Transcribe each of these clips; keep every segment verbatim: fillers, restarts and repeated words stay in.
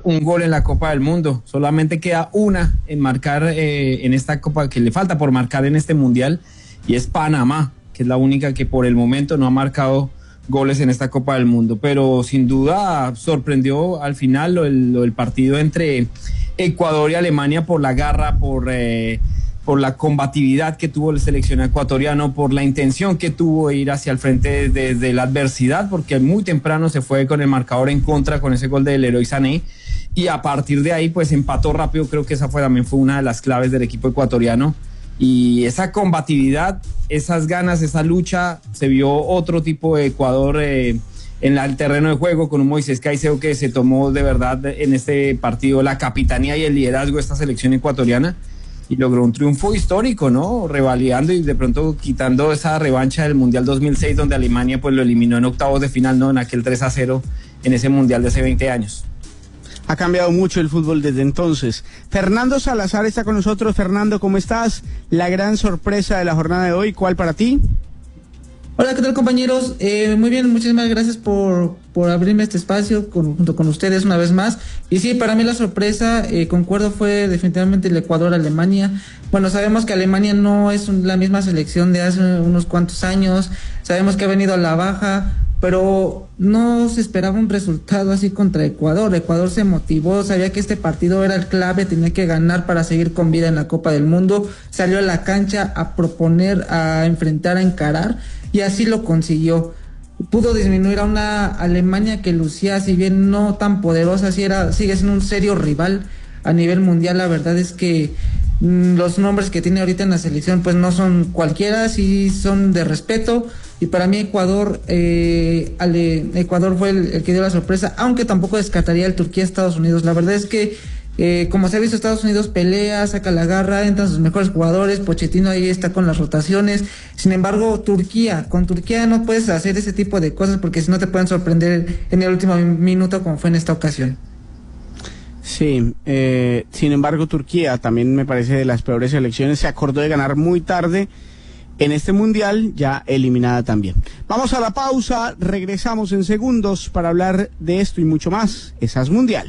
un gol en la Copa del Mundo. Solamente queda una en marcar eh, en esta Copa, que le falta por marcar en este Mundial, y es Panamá, que es la única que por el momento no ha marcado goles en esta Copa del Mundo. Pero sin duda sorprendió al final lo, el, lo, el partido entre Ecuador y Alemania por la garra, por... Eh, por la combatividad que tuvo el seleccionado ecuatoriano, por la intención que tuvo de ir hacia el frente desde de la adversidad, porque muy temprano se fue con el marcador en contra con ese gol del Leroy Sané, y a partir de ahí pues empató rápido. Creo que esa fue también fue una de las claves del equipo ecuatoriano, y esa combatividad, esas ganas, esa lucha, se vio otro tipo de Ecuador eh, en el terreno de juego, con un Moisés Caicedo que se tomó de verdad en este partido la capitanía y el liderazgo de esta selección ecuatoriana, y logró un triunfo histórico, ¿no? Revalidando y de pronto quitando esa revancha del Mundial dos mil seis, donde Alemania pues lo eliminó en octavos de final, ¿no? En aquel tres a cero en ese Mundial de hace veinte años. Ha cambiado mucho el fútbol desde entonces. Fernando Salazar está con nosotros. Fernando, ¿cómo estás? La gran sorpresa de la jornada de hoy, ¿cuál para ti? Hola, ¿qué tal, compañeros? Eh, muy bien, muchísimas gracias por, por abrirme este espacio con, junto con ustedes una vez más. Y sí, para mí la sorpresa, eh, concuerdo, fue definitivamente el Ecuador-Alemania. Bueno, sabemos que Alemania no es un, la misma selección de hace unos cuantos años, sabemos que ha venido a la baja, pero no se esperaba un resultado así contra Ecuador. Ecuador se motivó, sabía que este partido era el clave, tenía que ganar para seguir con vida en la Copa del Mundo, salió a la cancha a proponer, a enfrentar, a encarar, y así lo consiguió. Pudo disminuir a una Alemania que lucía, si bien no tan poderosa, sí era, sigue siendo un serio rival a nivel mundial. La verdad es que mmm, los nombres que tiene ahorita en la selección pues no son cualquiera, sí son de respeto, y para mí Ecuador eh, Ale, Ecuador fue el, el que dio la sorpresa, aunque tampoco descartaría el Turquía-Estados Unidos. La verdad es que Eh, como se ha visto, Estados Unidos pelea, saca la garra, entran sus mejores jugadores, Pochettino ahí está con las rotaciones. Sin embargo, Turquía, con Turquía no puedes hacer ese tipo de cosas, porque si no te pueden sorprender en el último minuto, como fue en esta ocasión. Sí, eh, sin embargo, Turquía también me parece de las peores selecciones. Se acordó de ganar muy tarde en este mundial, ya eliminada también. Vamos a la pausa, regresamos en segundos para hablar de esto y mucho más. Esas Mundial.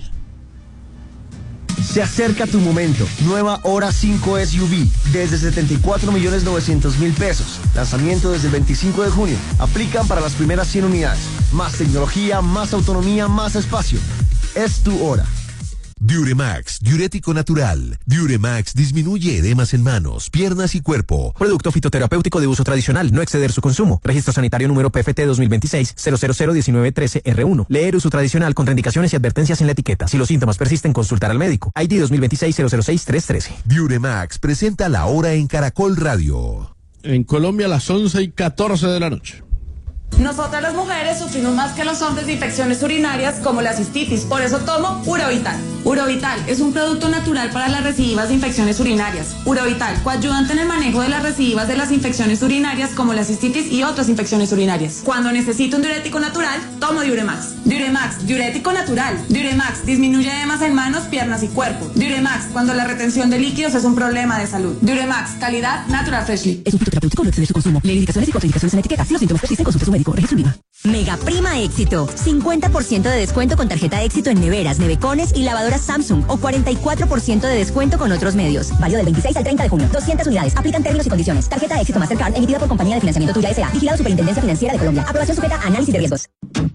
Se acerca tu momento. Nueva Hora cinco S U V desde setenta y cuatro millones novecientos mil pesos. Lanzamiento desde el veinticinco de junio. Aplican para las primeras cien unidades. Más tecnología, más autonomía, más espacio. Es tu hora. Diuremax, diurético natural. Diuremax disminuye edemas en manos, piernas y cuerpo. Producto fitoterapéutico de uso tradicional, no exceder su consumo. Registro sanitario número P F T dos mil veintiséis cero cero cero diecinueve trece R uno. Leer uso tradicional, contraindicaciones y advertencias en la etiqueta. Si los síntomas persisten, consultar al médico. I D dos mil veintiséis cero cero seis tres trece. Diuremax presenta La Hora en Caracol Radio. En Colombia a las once y catorce de la noche. Nosotras las mujeres sufrimos más que los hombres de infecciones urinarias como la cistitis, por eso tomo Urovital. Urovital es un producto natural para las recidivas de infecciones urinarias. Urovital, coayudante en el manejo de las recidivas de las infecciones urinarias como la cistitis y otras infecciones urinarias. Cuando necesito un diurético natural, tomo Diuremax. Diuremax, diurético natural. Diuremax, disminuye edemas en manos, piernas y cuerpo. Diuremax, cuando la retención de líquidos es un problema de salud. Diuremax, calidad Natural Freshly. Es un fitoterapéutico, no exceder su consumo. Leer indicaciones y contraindicaciones en la etiqueta. Si los síntomas persisten, consulte a su médico. Registro IVA. Mega Prima Éxito. cincuenta por ciento de descuento con tarjeta Éxito en neveras, nevecones y lavadoras Samsung, o cuarenta y cuatro por ciento de descuento con otros medios. Válido del veintiséis al treinta de junio. doscientas unidades. Aplican términos y condiciones. Tarjeta Éxito Mastercard emitida por Compañía de Financiamiento Tuya S A. Vigilado Superintendencia Financiera de Colombia. Aprobación sujeta a análisis de riesgos.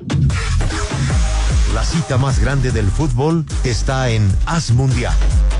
La cita más grande del fútbol está en As Mundial.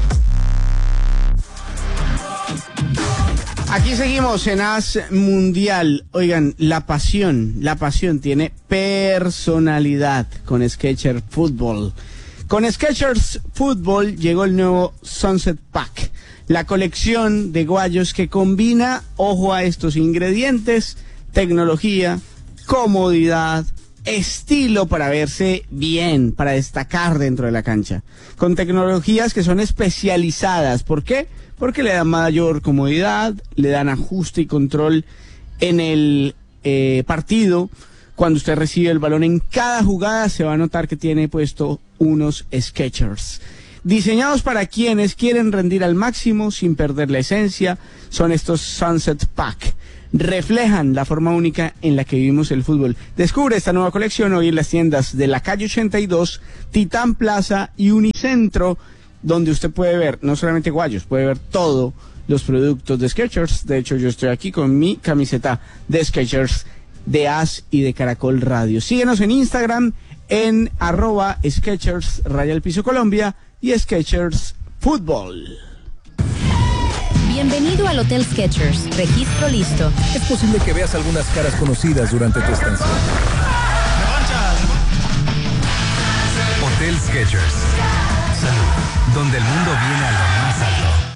Aquí seguimos en As Mundial. Oigan, la pasión, la pasión tiene personalidad con Skechers Football. Con Skechers Football llegó el nuevo Sunset Pack, la colección de guayos que combina, ojo a estos ingredientes, tecnología, comodidad, estilo para verse bien, para destacar dentro de la cancha, con tecnologías que son especializadas. ¿Por qué? Porque le dan mayor comodidad, le dan ajuste y control en el eh, partido. Cuando usted recibe el balón en cada jugada, se va a notar que tiene puesto unos Skechers. Diseñados para quienes quieren rendir al máximo sin perder la esencia, son estos Sunset Pack. reflejan la forma única en la que vivimos el fútbol. Descubre esta nueva colección hoy en las tiendas de la calle ochenta y dos, Titán Plaza y Unicentro, donde usted puede ver no solamente guayos, puede ver todos los productos de Skechers. De hecho, yo estoy aquí con mi camiseta de Skechers, de As y de Caracol Radio. Síguenos en Instagram en arroba Skechers Raya el Piso Colombia y Skechers Fútbol. Bienvenido al Hotel Skechers. Registro listo. Es posible que veas algunas caras conocidas durante tu estancia. Hotel Skechers. Salud, donde el mundo viene a lo más alto.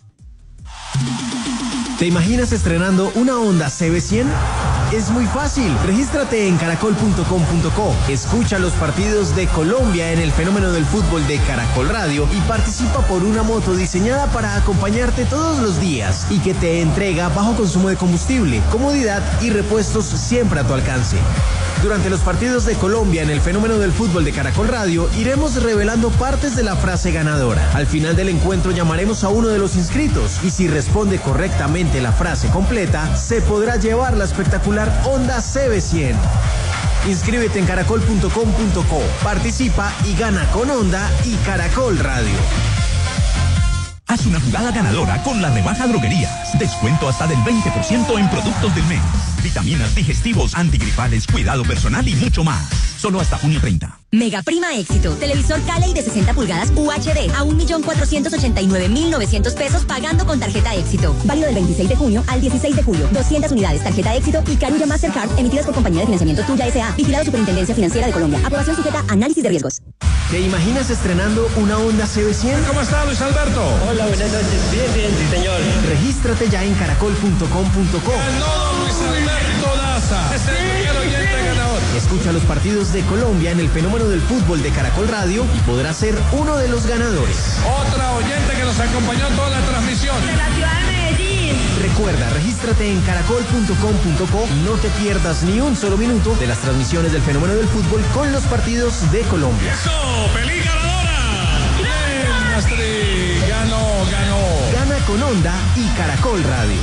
¿Te imaginas estrenando una Honda C B cien? Es muy fácil. Regístrate en caracol punto com punto co. Escucha los partidos de Colombia en el fenómeno del fútbol de Caracol Radio y participa por una moto diseñada para acompañarte todos los días y que te entrega bajo consumo de combustible, comodidad y repuestos siempre a tu alcance. Durante los partidos de Colombia en el fenómeno del fútbol de Caracol Radio, iremos revelando partes de la frase ganadora. Al final del encuentro llamaremos a uno de los inscritos y si responde correctamente la frase completa, se podrá llevar la espectacular Honda C B cien. Inscríbete en caracol punto com punto co, participa y gana con Honda y Caracol Radio. Haz una jugada ganadora con la rebaja Droguerías. Descuento hasta del veinte por ciento en productos del mes. Vitaminas, digestivos, antigripales, cuidado personal y mucho más. Solo hasta junio treinta. Mega Prima Éxito. Televisor Cali de sesenta pulgadas U H D a un millón cuatrocientos ochenta y nueve mil novecientos pesos pagando con tarjeta Éxito. Válido del veintiséis de junio al dieciséis de julio. doscientas unidades tarjeta Éxito y Carulla Mastercard emitidas por Compañía de Financiamiento Tuya S A. Vigilado Superintendencia Financiera de Colombia. Aprobación sujeta a análisis de riesgos. ¿Te imaginas estrenando una Honda C B cien? ¿Cómo está, Luis Alberto? Hola, buenas noches. Bien, bien, sí, señor. Regístrate ya en caracol punto com punto co. Ganó Luis Alberto Daza. Es el primer oyente ganador. Escucha los partidos de Colombia en el fenómeno del fútbol de Caracol Radio y podrás ser uno de los ganadores. Otra oyente que nos acompañó en toda la transmisión. De la ciudad de Medellín. Recuerda, regístrate en caracol punto com punto co y no te pierdas ni un solo minuto de las transmisiones del fenómeno del fútbol con los partidos de Colombia. ¡Eso! ¡Pelín ganadora! ¡Bien, Astrid! ¡Ganó, ganó! Gana con Honda y Caracol Radio.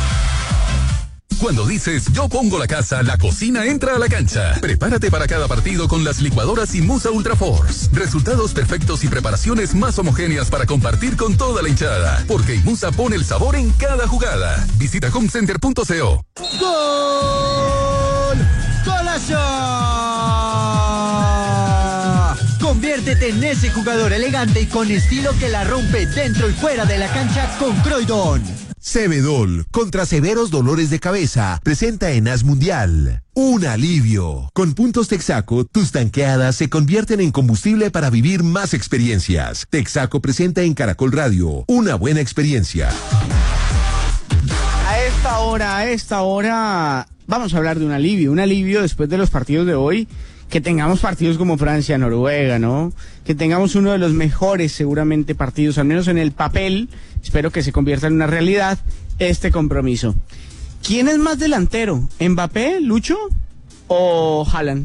Cuando dices yo pongo la casa, la cocina entra a la cancha. Prepárate para cada partido con las licuadoras Inmusa Ultra Force. Resultados perfectos y preparaciones más homogéneas para compartir con toda la hinchada. Porque Inmusa pone el sabor en cada jugada. Visita homecenter punto co. ¡Gol! ¡Golazo! Conviértete en ese jugador elegante y con estilo que la rompe dentro y fuera de la cancha con Croydon. Cebedol, contra severos dolores de cabeza, presenta en As Mundial. Un alivio. Con puntos Texaco, tus tanqueadas se convierten en combustible para vivir más experiencias. Texaco presenta en Caracol Radio una buena experiencia. A esta hora, a esta hora, vamos a hablar de un alivio. Un alivio después de los partidos de hoy. Que tengamos partidos como Francia, Noruega, ¿no? Que tengamos uno de los mejores, seguramente, partidos, al menos en el papel. Espero que se convierta en una realidad este compromiso. ¿Quién es más delantero? ¿Mbappé, Lucho o Haaland?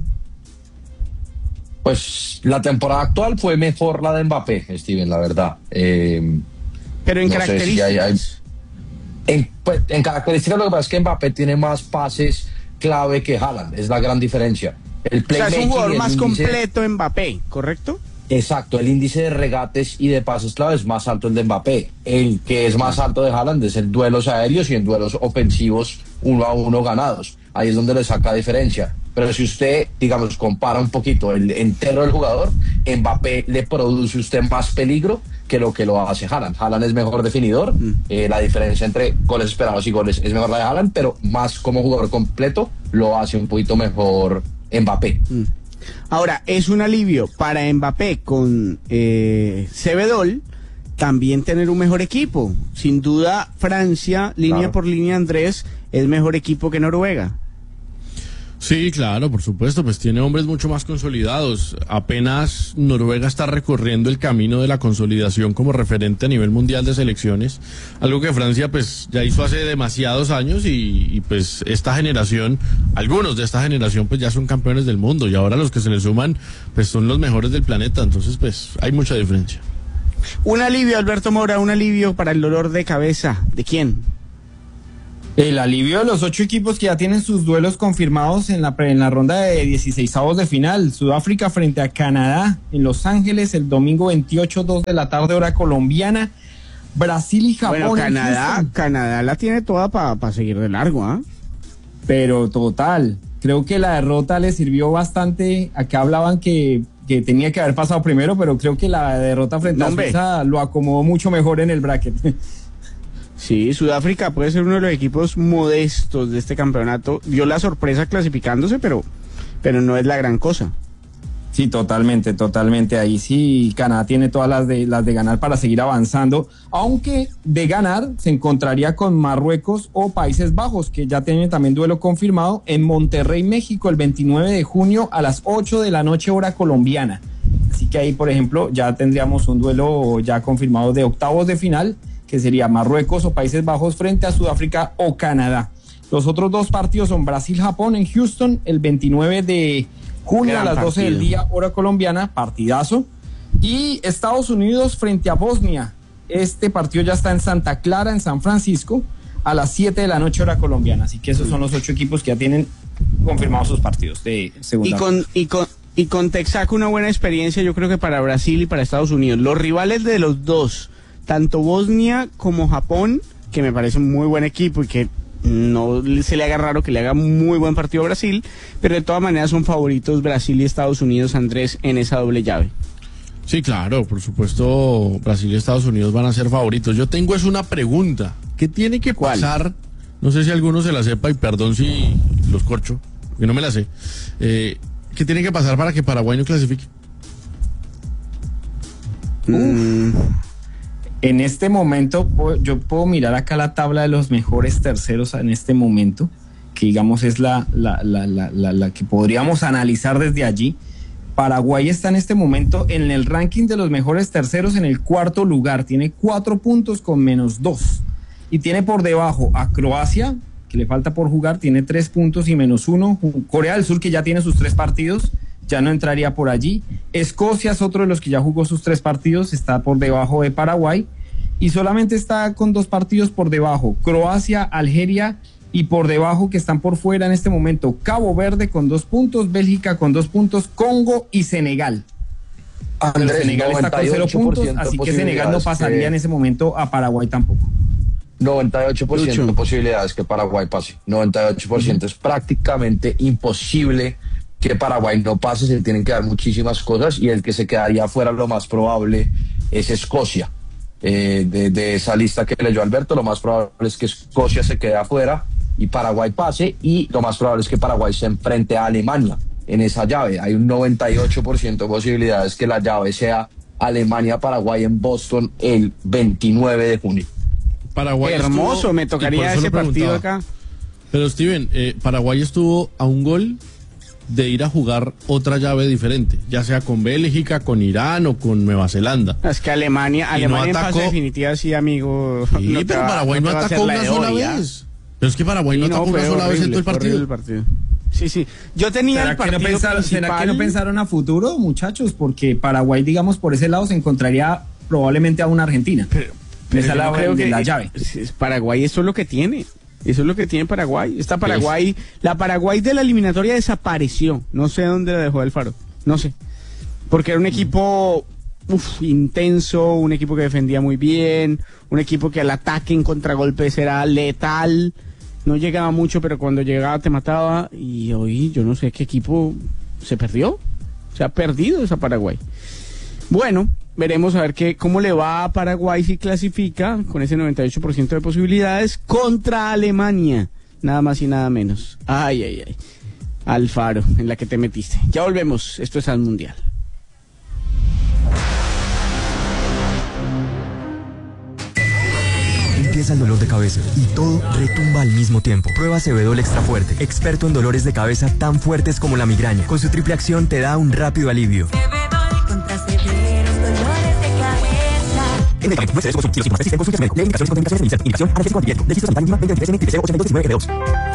Pues la temporada actual fue mejor la de Mbappé, Steven, la verdad. Eh, Pero en no características. Sé si hay, hay, en, pues, en características lo que pasa es que Mbappé tiene más pases clave que Haaland, es la gran diferencia. El o sea, es un jugador más índice, completo Mbappé, ¿correcto? Exacto, el índice de regates y de pases clave es más alto el de Mbappé. El que es más alto de Haaland es en duelos aéreos y en duelos ofensivos uno a uno ganados. Ahí es donde le saca diferencia. Pero si usted, digamos, compara un poquito el entero del jugador, Mbappé le produce a usted más peligro que lo que lo hace Haaland. Haaland es mejor definidor, mm. eh, la diferencia entre goles esperados y goles es mejor la de Haaland, pero más como jugador completo lo hace un poquito mejor Mbappé. Mm. Ahora, es un alivio para Mbappé con eh, Cebedol también tener un mejor equipo. Sin duda, Francia, línea claro. por línea, Andrés, es mejor equipo que Noruega. Sí, claro, por supuesto, pues tiene hombres mucho más consolidados. Apenas Noruega está recorriendo el camino de la consolidación como referente a nivel mundial de selecciones, algo que Francia pues ya hizo hace demasiados años y, y pues esta generación, algunos de esta generación pues ya son campeones del mundo y ahora los que se le suman pues son los mejores del planeta, entonces pues hay mucha diferencia. Un alivio, Alberto Mora, un alivio para el dolor de cabeza. ¿De quién? El alivio de los ocho equipos que ya tienen sus duelos confirmados en la, en la ronda de dieciseisavos de final. Sudáfrica frente a Canadá en Los Ángeles el domingo veintiocho, dos de la tarde, hora colombiana. Brasil y Japón. Bueno, Canadá, Canadá la tiene toda para pa seguir de largo, ¿ah? ¿eh? Pero total, creo que la derrota le sirvió bastante. Acá hablaban que, que tenía que haber pasado primero, pero creo que la derrota frente no, a Suiza lo acomodó mucho mejor en el bracket. Sí, Sudáfrica puede ser uno de los equipos modestos de este campeonato. Dio la sorpresa clasificándose, pero, pero no es la gran cosa. Sí, totalmente, totalmente. Ahí sí, Canadá tiene todas las de, las de ganar para seguir avanzando, aunque de ganar se encontraría con Marruecos o Países Bajos, que ya tienen también duelo confirmado en Monterrey, México, el veintinueve de junio a las ocho de la noche, hora colombiana. Así que ahí, por ejemplo, ya tendríamos un duelo ya confirmado de octavos de final, que sería Marruecos o Países Bajos frente a Sudáfrica o Canadá. Los otros dos partidos son Brasil-Japón en Houston, el veintinueve de junio Gran a las doce partido. Del día, hora colombiana, partidazo. Y Estados Unidos frente a Bosnia. Este partido ya está en Santa Clara, en San Francisco, a las siete de la noche, hora colombiana. Así que esos son los ocho equipos que ya tienen confirmados sus partidos de segunda. Y con, y con, y con Texaco una buena experiencia, yo creo que para Brasil y para Estados Unidos. Los rivales de los dos, tanto Bosnia como Japón, que me parece un muy buen equipo y que no se le haga raro que le haga muy buen partido a Brasil, pero de todas maneras son favoritos Brasil y Estados Unidos, Andrés, en esa doble llave. Sí, claro, por supuesto Brasil y Estados Unidos van a ser favoritos. Yo tengo es una pregunta, ¿qué tiene que pasar? ¿Cuál? No sé si alguno se la sepa y perdón si los corcho, que no me la sé. Eh, ¿Qué tiene que pasar para que Paraguay no clasifique? Mm. En este momento, yo puedo mirar acá la tabla de los mejores terceros en este momento, que digamos es la, la, la, la, la, la que podríamos analizar desde allí. Paraguay está en este momento en el ranking de los mejores terceros en el cuarto lugar, tiene cuatro puntos con menos dos. Y tiene por debajo a Croacia, que le falta por jugar, tiene tres puntos y menos uno. Corea del Sur, que ya tiene sus tres partidos, ya no entraría por allí. Escocia es otro de los que ya jugó sus tres partidos, está por debajo de Paraguay. Y solamente está con dos partidos por debajo, Croacia, Algeria, y por debajo que están por fuera en este momento, Cabo Verde con dos puntos, Bélgica con dos puntos, Congo y Senegal. Andrés, Pero Senegal está con cero puntos, así que Senegal no pasaría que... en ese momento a Paraguay tampoco. noventa y ocho por ciento Lucho. De posibilidades que Paraguay pase, noventa y ocho por ciento. Uh-huh. Es prácticamente imposible que Paraguay no pase, se tienen que dar muchísimas cosas y el que se quedaría fuera lo más probable es Escocia. Eh, de, de esa lista que leyó Alberto, lo más probable es que Escocia se quede afuera y Paraguay pase, y lo más probable es que Paraguay se enfrente a Alemania en esa llave. Hay un noventa y ocho por ciento de posibilidades que la llave sea Alemania-Paraguay en Boston el veintinueve de junio. Paraguay hermoso, estuvo, me tocaría ese partido acá. Pero Steven, eh, Paraguay estuvo a un gol de ir a jugar otra llave diferente, ya sea con Bélgica, con Irán o con Nueva Zelanda. Es que Alemania, Alemania no atacó, en fase definitiva, sí, amigo. Sí, no pero va, Paraguay no, no atacó una sola vez. Pero es que Paraguay no, no atacó una sola horrible, vez en todo el partido. el partido. Sí, sí. Yo tenía ¿Será el partido que no pensaron, principal... ¿Será que no pensaron a futuro, muchachos? Porque Paraguay, digamos, por ese lado se encontraría probablemente a una Argentina. Pero, pero esa la creo de que la llave. Paraguay, eso es lo que tiene. Eso es lo que tiene Paraguay. Esta Paraguay, la Paraguay de la eliminatoria desapareció. No sé dónde la dejó Alfaro. No sé. Porque era un equipo uf, intenso, un equipo que defendía muy bien, un equipo que al ataque en contragolpes era letal. No llegaba mucho, pero cuando llegaba te mataba. Y hoy yo no sé qué equipo se perdió. Se ha perdido esa Paraguay. Bueno, veremos a ver qué, cómo le va a Paraguay si clasifica con ese noventa y ocho por ciento de posibilidades contra Alemania, nada más y nada menos. Ay, ay, ay. Alfaro, en la que te metiste. Ya volvemos, esto es Al Mundial. Empieza el dolor de cabeza y todo retumba al mismo tiempo. Prueba Cebedol Extra Fuerte, experto en dolores de cabeza tan fuertes como la migraña. Con su triple acción te da un rápido alivio. Contra severos dolores de cabeza. En medicamento, no excedes con sus existen con su médico. Lee indicaciones con indicaciones de indicación, analgésico antibiótico. Registro sanitario mínima veinte veintitrés N ochenta y nueve G dos.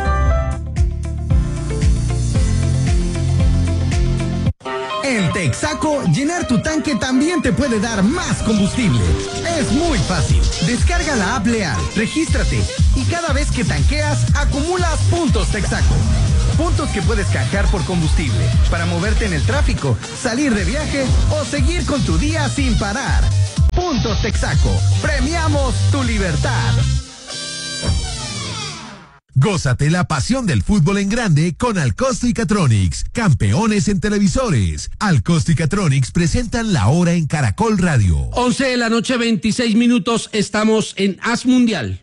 En Texaco, llenar tu tanque también te puede dar más combustible. Es muy fácil. Descarga la app Leal, regístrate, y cada vez que tanqueas, acumulas puntos Texaco. Puntos que puedes canjear por combustible, para moverte en el tráfico, salir de viaje o seguir con tu día sin parar. Puntos Texaco. Premiamos tu libertad. Gózate la pasión del fútbol en grande con Alcosto y Catronics, campeones en televisores. Alcosto y Catronics presentan La Hora en Caracol Radio. once de la noche, veintiséis minutos, estamos en As Mundial.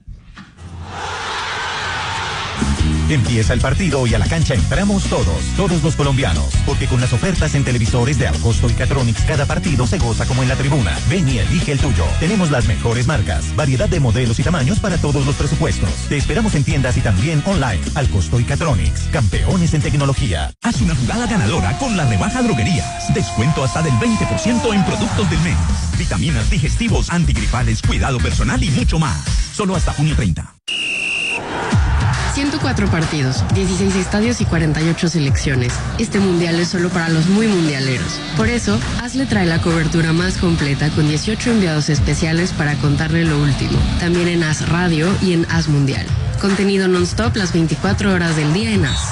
Empieza el partido y a la cancha entramos todos, todos los colombianos, porque con las ofertas en televisores de Alcosto y Catronics cada partido se goza como en la tribuna. Ven y elige el tuyo. Tenemos las mejores marcas, variedad de modelos y tamaños para todos los presupuestos. Te esperamos en tiendas y también online. Alcosto y Catronics, campeones en tecnología. Haz una jugada ganadora con la rebaja Droguerías. Descuento hasta del veinte por ciento en productos del mes. Vitaminas, digestivos, antigripales, cuidado personal y mucho más. Solo hasta junio treinta. ciento cuatro partidos, dieciséis estadios y cuarenta y ocho selecciones. Este mundial es solo para los muy mundialeros. Por eso, As le trae la cobertura más completa con dieciocho enviados especiales para contarle lo último. También en As Radio y en As Mundial. Contenido non-stop las veinticuatro horas del día en As.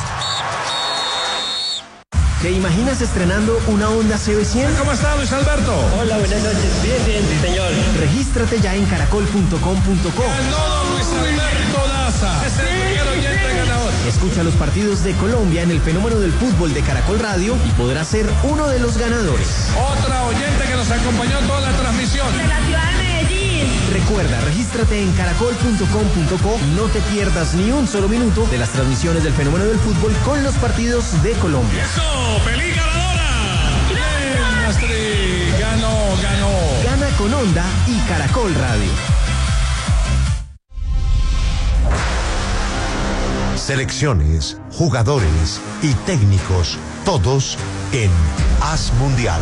¿Te imaginas estrenando una Honda C B cien? ¿Cómo está, Luis Alberto? Hola, buenas noches. Bien, bien, sí, señor. Regístrate ya en caracol punto com punto co. Ganó Luis Alberto Daza. Es el primer oyente ganador. Escucha los partidos de Colombia en el fenómeno del fútbol de Caracol Radio y podrás ser uno de los ganadores. Otra oyente que nos acompañó en toda la transmisión. De la ciudad de Medellín. Recuerda, regístrate en caracol punto com punto co y no te pierdas ni un solo minuto de las transmisiones del fenómeno del fútbol con los partidos de Colombia. ¡Eso! ¡Feliz ganadora! ¡Bien, Astrid! ¡Ganó, ganó! Gana con Honda y Caracol Radio. Selecciones, jugadores y técnicos, todos en As Mundial.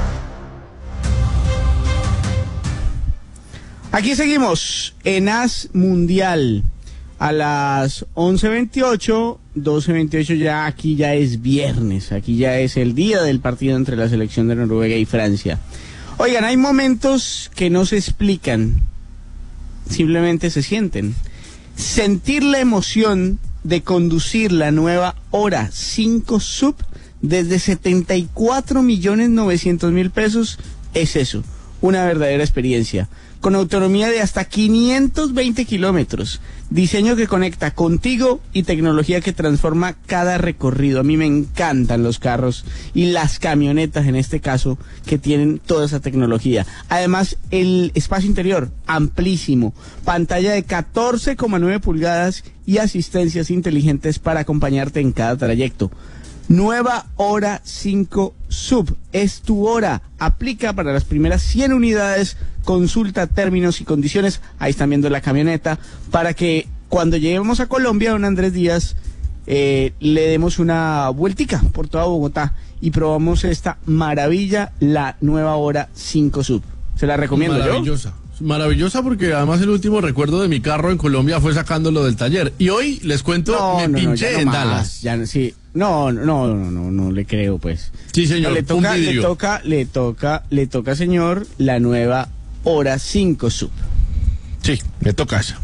Aquí seguimos en As Mundial a las once veintiocho, doce veintiocho, ya aquí ya es viernes, aquí ya es el día del partido entre la selección de Noruega y Francia. Oigan, hay momentos que no se explican, simplemente se sienten. Sentir la emoción de conducir la nueva Hora cinco Sub desde setenta y cuatro millones novecientos mil pesos es eso, una verdadera experiencia. Con autonomía de hasta quinientos veinte kilómetros, diseño que conecta contigo y tecnología que transforma cada recorrido. A mí me encantan los carros y las camionetas en este caso que tienen toda esa tecnología. Además, el espacio interior amplísimo, pantalla de catorce coma nueve pulgadas y asistencias inteligentes para acompañarte en cada trayecto. Nueva Hora cinco Sub, es tu hora, aplica para las primeras cien unidades, consulta términos y condiciones, ahí están viendo la camioneta, para que cuando lleguemos a Colombia, don Andrés Díaz, eh, le demos una vueltica por toda Bogotá y probamos esta maravilla, la Nueva Hora cinco Sub. Se la recomiendo. Maravillosa. yo. Maravillosa porque además el último recuerdo de mi carro en Colombia fue sacándolo del taller. Y hoy les cuento, no, me no, pinché no, en más, Dallas. Ya, sí. No, no, no, no, no, no le creo, pues. Sí, señor. No, le toca, un vidrio. le toca, le toca, le toca, señor, la nueva Hora cinco Sub. Sí, me toca esa.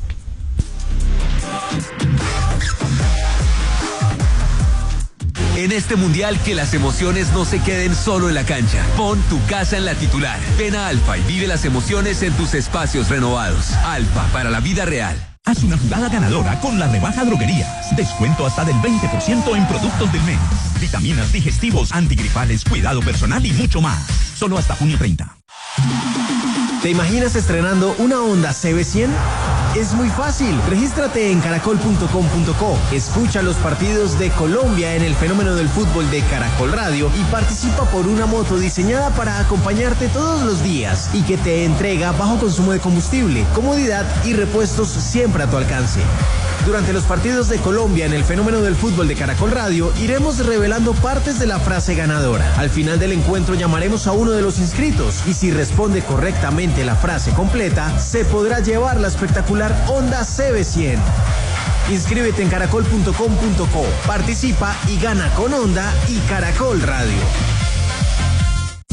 En este mundial que las emociones no se queden solo en la cancha. Pon tu casa en la titular. Ven a Alfa y vive las emociones en tus espacios renovados. Alfa, para la vida real. Haz una jugada ganadora con la rebaja Droguerías. Descuento hasta del veinte por ciento en productos del mes. Vitaminas, digestivos, antigripales, cuidado personal y mucho más. Solo hasta junio treinta. ¿Te imaginas estrenando una Honda C B cien? Es muy fácil. Regístrate en caracol punto com punto co. Escucha los partidos de Colombia en el fenómeno del fútbol de Caracol Radio y participa por una moto diseñada para acompañarte todos los días y que te entrega bajo consumo de combustible, comodidad y repuestos siempre a tu alcance. Durante los partidos de Colombia en el fenómeno del fútbol de Caracol Radio, iremos revelando partes de la frase ganadora. Al final del encuentro llamaremos a uno de los inscritos y si responde correctamente la frase completa, se podrá llevar la espectacular Honda C B cien. Inscríbete en caracol punto com punto co, participa y gana con Honda y Caracol Radio.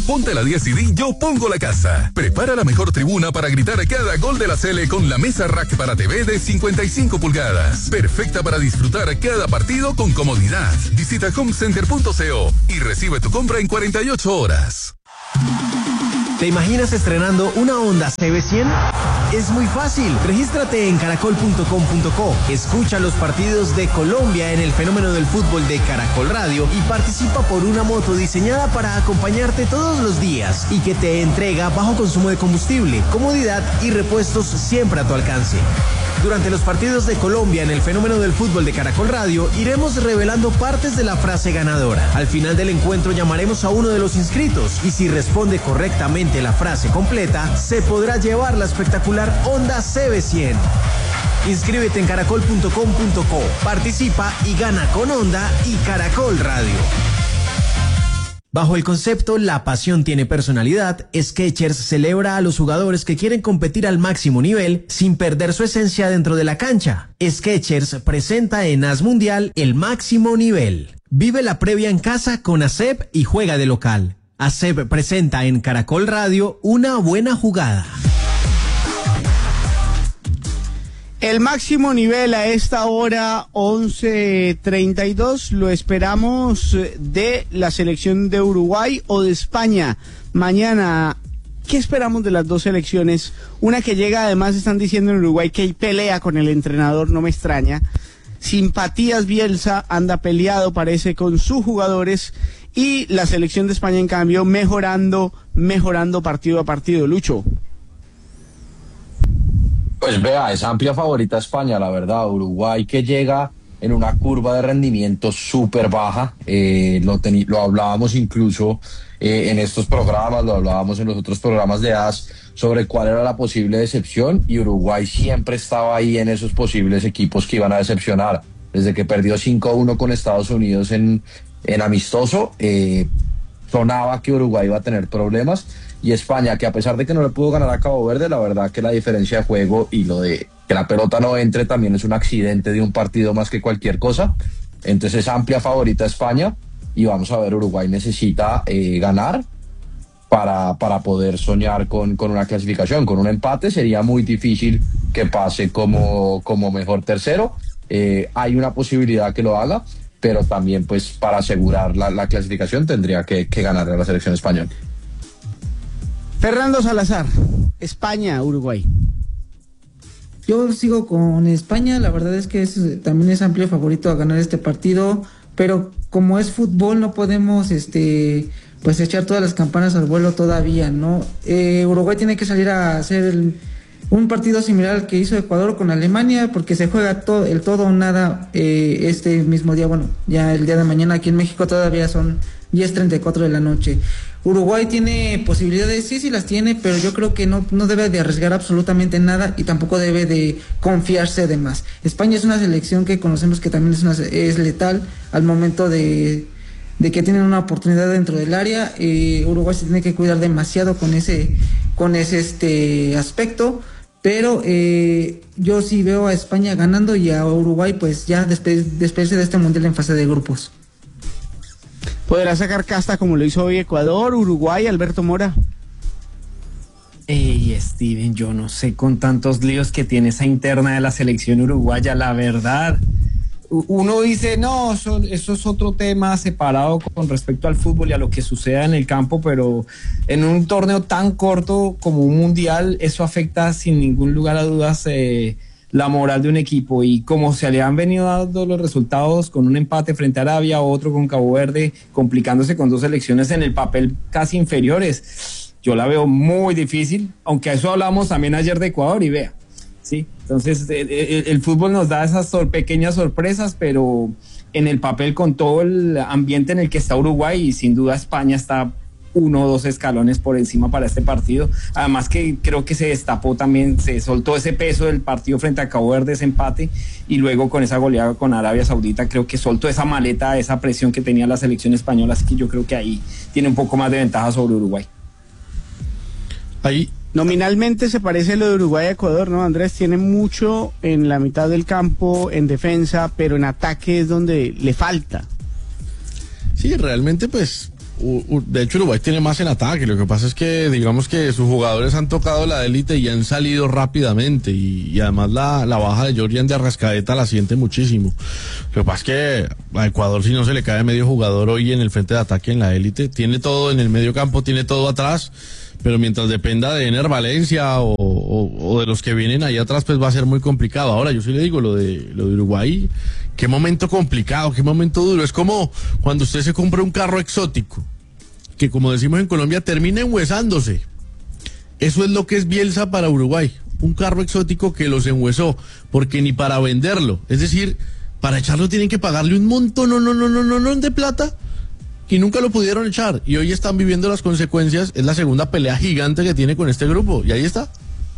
ponte la diez y di yo pongo la casa. Prepara la mejor tribuna para gritar cada gol de la Sele con la mesa rack para T V de cincuenta y cinco pulgadas. Perfecta para disfrutar cada partido con comodidad. Visita homecenter punto co y recibe tu compra en cuarenta y ocho horas. ¿Te imaginas estrenando una Honda C B cien? Es muy fácil. Regístrate en caracol punto com punto co. Escucha los partidos de Colombia en el fenómeno del fútbol de Caracol Radio y participa por una moto diseñada para acompañarte todos los días y que te entrega bajo consumo de combustible, comodidad y repuestos siempre a tu alcance. Durante los partidos de Colombia en el fenómeno del fútbol de Caracol Radio, iremos revelando partes de la frase ganadora. Al final del encuentro llamaremos a uno de los inscritos y si responde correctamente la frase completa, se podrá llevar la espectacular Honda C B cien. Inscríbete en caracol punto com punto co, participa y gana con Honda y Caracol Radio. Bajo el concepto La pasión tiene personalidad, Skechers celebra a los jugadores que quieren competir al máximo nivel sin perder su esencia dentro de la cancha. Skechers presenta en A S Mundial el máximo nivel. Vive la previa en casa con A S E B y juega de local. A S E B presenta en Caracol Radio Una buena jugada. El máximo nivel a esta hora, once treinta y dos, lo esperamos de la selección de Uruguay o de España. Mañana, ¿qué esperamos de las dos selecciones? Una que llega, además están diciendo en Uruguay que hay pelea con el entrenador, no me extraña. Simpatías Bielsa anda peleado, parece, con sus jugadores. Y la selección de España, en cambio, mejorando, mejorando partido a partido. Lucho. Pues vea, es amplia favorita España, la verdad. Uruguay que llega en una curva de rendimiento súper baja, eh, lo, lo hablábamos incluso eh, en estos programas, lo hablábamos en los otros programas de A S sobre cuál era la posible decepción, y Uruguay siempre estaba ahí en esos posibles equipos que iban a decepcionar. Desde que perdió cinco a uno con Estados Unidos en, en amistoso, eh, sonaba que Uruguay iba a tener problemas. Y España, que a pesar de que no le pudo ganar a Cabo Verde, la verdad que la diferencia de juego y lo de que la pelota no entre también es un accidente de un partido más que cualquier cosa. Entonces es amplia favorita España y vamos a ver, Uruguay necesita eh, ganar para, para poder soñar con, con una clasificación. Con un empate sería muy difícil que pase como, como mejor tercero. Eh, hay una posibilidad que lo haga, pero también pues para asegurar la, la clasificación tendría que, que ganar a la selección española. Fernando Salazar, España, Uruguay. Yo sigo con España, la verdad es que es, también es amplio favorito a ganar este partido, pero como es fútbol no podemos este pues echar todas las campanas al vuelo todavía, ¿no? Eh, Uruguay tiene que salir a hacer el, un partido similar al que hizo Ecuador con Alemania, porque se juega todo, el todo o nada eh, este mismo día, bueno, ya el día de mañana aquí en México todavía son diez treinta y cuatro de la noche. Uruguay tiene posibilidades, sí, sí las tiene, pero yo creo que no, no debe de arriesgar absolutamente nada y tampoco debe de confiarse de más. España es una selección que conocemos que también es, una, es letal al momento de, de que tienen una oportunidad dentro del área. Eh, Uruguay se tiene que cuidar demasiado con ese, con ese este aspecto, pero eh, yo sí veo a España ganando y a Uruguay pues ya despe- despedirse de este mundial en fase de grupos. ¿Podrá sacar casta como lo hizo hoy Ecuador, Uruguay, Alberto Mora? Ey, Steven, yo no sé con tantos líos que tiene esa interna de la selección uruguaya, la verdad. Uno dice, no, eso, eso es otro tema separado con respecto al fútbol y a lo que suceda en el campo, pero en un torneo tan corto como un mundial, eso afecta sin ningún lugar a dudas eh, la moral de un equipo, y como se le han venido dando los resultados con un empate frente a Arabia, otro con Cabo Verde, complicándose con dos selecciones en el papel casi inferiores, yo la veo muy difícil, aunque a eso hablamos también ayer de Ecuador y vea, sí, entonces el, el, el fútbol nos da esas sor- pequeñas sorpresas, pero en el papel con todo el ambiente en el que está Uruguay, y sin duda España está uno o dos escalones por encima para este partido, además que creo que se destapó también, se soltó ese peso del partido frente a Cabo Verde, ese empate, y luego con esa goleada con Arabia Saudita, creo que soltó esa maleta, esa presión que tenía la selección española, así que yo creo que ahí tiene un poco más de ventaja sobre Uruguay. Ahí nominalmente se parece lo de Uruguay a Ecuador, ¿no, Andrés? Tiene mucho en la mitad del campo, en defensa, pero en ataque es donde le falta. Sí, realmente pues de hecho Uruguay tiene más en ataque, lo que pasa es que digamos que sus jugadores han tocado la élite y han salido rápidamente y, y además la, la baja de Jordan de Arrascaeta la siente muchísimo. Lo que pasa es que a Ecuador si no se le cae medio jugador hoy en el frente de ataque en la élite, tiene todo en el medio campo, tiene todo atrás, pero mientras dependa de Ener Valencia o, o, o de los que vienen ahí atrás, pues va a ser muy complicado. Ahora yo sí le digo lo de, lo de Uruguay, qué momento complicado, qué momento duro. Es como cuando usted se compra un carro exótico, que como decimos en Colombia, termina enhuesándose. Eso es lo que es Bielsa para Uruguay. Un carro exótico que los enhuesó, porque ni para venderlo, es decir, para echarlo tienen que pagarle un montón, no, no, no, no, no, no, de plata, y nunca lo pudieron echar. Y hoy están viviendo las consecuencias. Es la segunda pelea gigante que tiene con este grupo, y ahí está.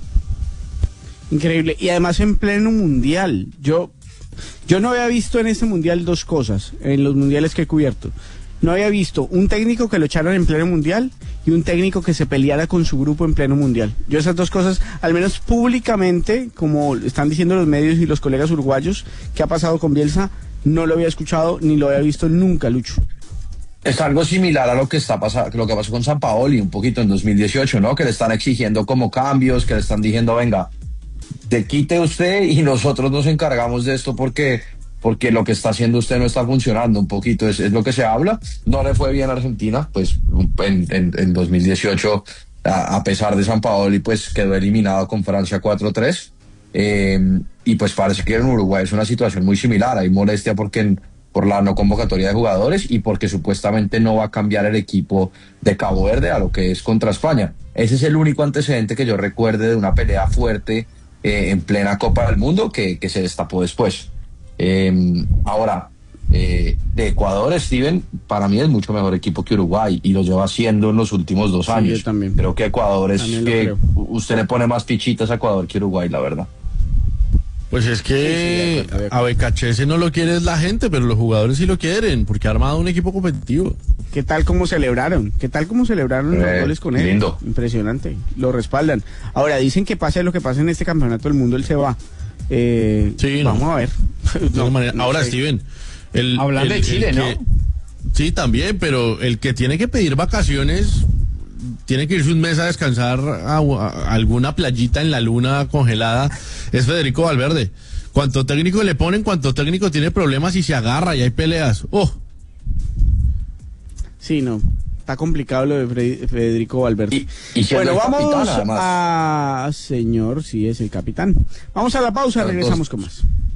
Increíble. Y además en pleno mundial. Yo... Yo no había visto en este mundial dos cosas, en los mundiales que he cubierto. No había visto un técnico que lo echaran en pleno mundial y un técnico que se peleara con su grupo en pleno mundial. Yo esas dos cosas, al menos públicamente, como están diciendo los medios y los colegas uruguayos, que ha pasado con Bielsa, no lo había escuchado ni lo había visto nunca, Lucho. Es algo similar a lo que está pasando, lo que pasó con Sampaoli un poquito en dos mil dieciocho, ¿no? Que le están exigiendo como cambios, que le están diciendo, venga, te quite usted y nosotros nos encargamos de esto porque, porque lo que está haciendo usted no está funcionando un poquito, es, es lo que se habla. No le fue bien a Argentina, pues en, en, en dos mil dieciocho, a, a pesar de Sampaoli, pues quedó eliminado con Francia cuatro tres, eh, y pues parece que en Uruguay es una situación muy similar, hay molestia porque en, por la no convocatoria de jugadores y porque supuestamente no va a cambiar el equipo de Cabo Verde a lo que es contra España. Ese es el único antecedente que yo recuerde de una pelea fuerte Eh, en plena Copa del Mundo que, que se destapó después. Eh, ahora, eh, de Ecuador, Steven, para mí es mucho mejor equipo que Uruguay y lo lleva haciendo en los últimos dos años. Sí, yo también. Creo que Ecuador es que usted le pone más fichitas a Ecuador que Uruguay, la verdad. Pues es que sí, sí, de acuerdo, de acuerdo. A Becachese no lo quiere la gente, pero los jugadores sí lo quieren, porque ha armado un equipo competitivo. ¿Qué tal cómo celebraron? ¿Qué tal cómo celebraron eh, los goles con él? Lindo. Impresionante. Lo respaldan. Ahora, dicen que pase lo que pase en este campeonato del mundo, él se va. Eh, sí, vamos no. a ver. no, no Ahora, sé. Steven. El, Hablando el, de Chile, el ¿no? Que, sí, también, pero el que tiene que pedir vacaciones tiene que irse un mes a descansar a, a alguna playita en la luna congelada es Federico Valverde. Cuanto técnico le ponen, cuanto técnico tiene problemas y se agarra y hay peleas. ¡Oh! Sí, no. Está complicado lo de Federico Valverde. Y, y bueno, vamos capitán, a... Señor, sí, es el capitán. Vamos a la pausa, regresamos con más.